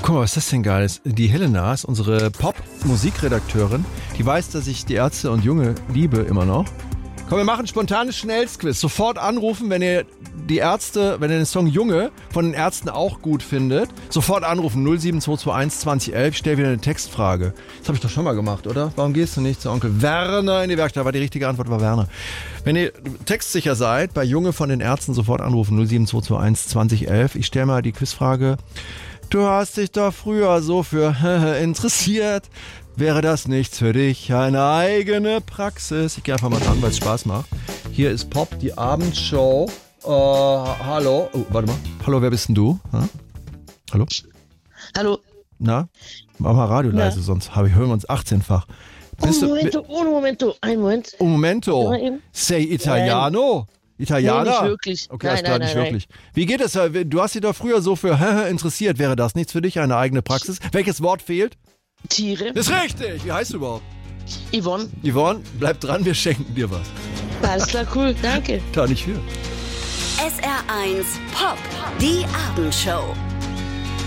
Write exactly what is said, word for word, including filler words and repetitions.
Guck mal, was ist das denn Geiles? Die Helena ist unsere Pop-Musikredakteurin. Die weiß, dass ich die Ärzte und Junge liebe immer noch. Komm, wir machen ein spontanes Schnellsquiz. Sofort anrufen, wenn ihr die Ärzte, wenn ihr den Song Junge von den Ärzten auch gut findet. Sofort anrufen, null sieben zwei zwei eins zwanzig elf. Ich stell wieder eine Textfrage. Das habe ich doch schon mal gemacht, oder? Warum gehst du nicht zu Onkel Werner in die Werkstatt? War die richtige Antwort, war Werner. Wenn ihr textsicher seid, bei Junge von den Ärzten sofort anrufen, null sieben zwei zwei eins zwanzig elf. Ich stelle mal die Quizfrage. Du hast dich doch früher so für interessiert. Wäre das nichts für dich? Eine eigene Praxis. Ich gehe einfach mal dran, weil es Spaß macht. Hier ist Pop, die Abendshow. Uh, hallo. Oh, warte mal. Hallo, wer bist denn du? Ha? Hallo? Hallo. Na? Mach mal Radio leise, ja. Sonst hören wir uns achtzehnfach. Bist un momento, du, un momento, ein Moment. Un momento. Sei Italiano. Italiener? Nee, nicht wirklich. Okay, nein, das klar, nein, nicht nein, wirklich. Wie geht es? Du hast dich doch früher so für interessiert. Wäre das nichts für dich? Eine eigene Praxis? Welches Wort fehlt? Tiere. Das ist richtig. Wie heißt du überhaupt? Yvonne. Yvonne, bleib dran, wir schenken dir was. Alles klar, cool. Danke. Da nicht für. S R eins Pop, die Abendshow.